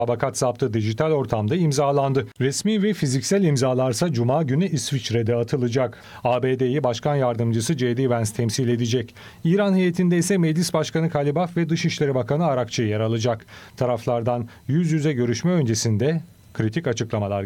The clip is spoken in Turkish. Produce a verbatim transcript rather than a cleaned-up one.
Mutabakat zaptı dijital ortamda imzalandı. Resmi ve fiziksel imzalarsa Cuma günü İsviçre'de atılacak. A B D'yi Başkan Yardımcısı J D Vance temsil edecek. İran heyetinde ise Meclis Başkanı Kalibaf ve Dışişleri Bakanı Arakçı yer alacak. Taraflardan yüz yüze görüşme öncesinde kritik açıklamalar